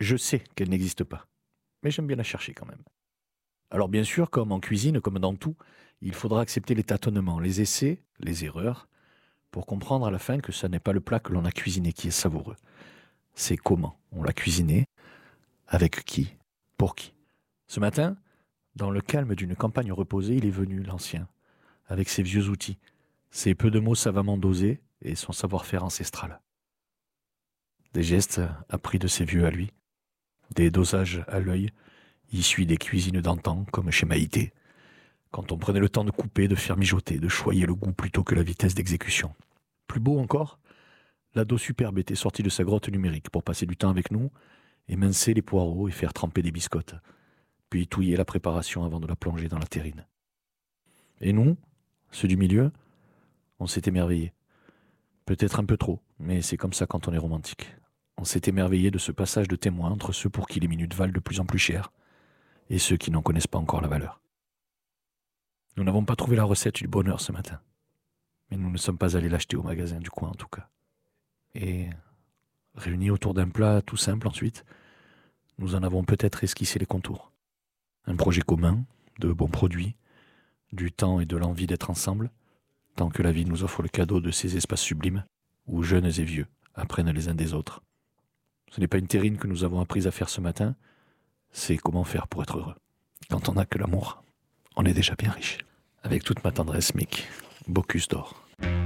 Je sais qu'elle n'existe pas, mais j'aime bien la chercher quand même. Alors bien sûr, comme en cuisine, comme dans tout, il faudra accepter les tâtonnements, les essais, les erreurs, pour comprendre à la fin que ce n'est pas le plat que l'on a cuisiné qui est savoureux. C'est comment on l'a cuisiné, avec qui, pour qui. Ce matin, dans le calme d'une campagne reposée, il est venu, l'ancien, avec ses vieux outils, ses peu de mots savamment dosés et son savoir-faire ancestral. Des gestes appris de ses vieux à lui, des dosages à l'œil, issus des cuisines d'antan, comme chez Maïté, quand on prenait le temps de couper, de faire mijoter, de choyer le goût plutôt que la vitesse d'exécution. Plus beau encore, l'ado superbe était sorti de sa grotte numérique pour passer du temps avec nous, émincer les poireaux et faire tremper des biscottes, puis touiller la préparation avant de la plonger dans la terrine. Et nous, ceux du milieu, on s'est émerveillés. Peut-être un peu trop, mais c'est comme ça quand on est romantique. On s'est émerveillé de ce passage de témoin entre ceux pour qui les minutes valent de plus en plus cher et ceux qui n'en connaissent pas encore la valeur. Nous n'avons pas trouvé la recette du bonheur ce matin, mais nous ne sommes pas allés l'acheter au magasin du coin en tout cas. Et, réunis autour d'un plat tout simple ensuite, nous en avons peut-être esquissé les contours. Un projet commun, de bons produits, du temps et de l'envie d'être ensemble, tant que la vie nous offre le cadeau de ces espaces sublimes où jeunes et vieux apprennent les uns des autres. Ce n'est pas une terrine que nous avons appris à faire ce matin, c'est comment faire pour être heureux. Quand on n'a que l'amour, on est déjà bien riche. Avec toute ma tendresse, Mick, Bocuse d'or.